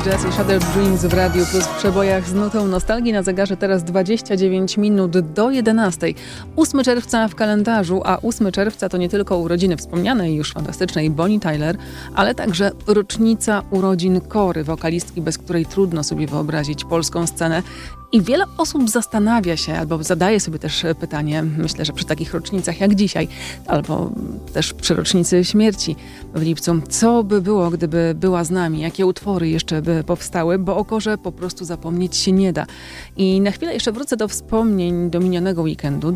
Jazz i Shattered Dreams w Radiu Plus w przebojach z nutą nostalgii. Na zegarze teraz 29 minut do 11. 8 czerwca w kalendarzu, a 8 czerwca to nie tylko urodziny wspomnianej już fantastycznej Bonnie Tyler, ale także rocznica urodzin Kory, wokalistki, bez której trudno sobie wyobrazić polską scenę. I wiele osób zastanawia się, albo zadaje sobie też pytanie, myślę, że przy takich rocznicach jak dzisiaj, albo też przy rocznicy śmierci w lipcu, co by było, gdyby była z nami, jakie utwory jeszcze by powstały, bo o Korze po prostu zapomnieć się nie da. I na chwilę jeszcze wrócę do wspomnień do minionego weekendu,